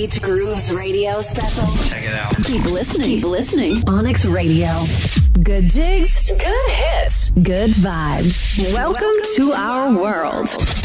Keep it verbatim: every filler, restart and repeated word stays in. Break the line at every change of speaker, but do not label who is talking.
Beach Grooves Radio special.
Check it out.
Keep listening. Keep listening. Onyx Radio. Good jigs, good hits, good vibes. Welcome, Welcome to, to our world.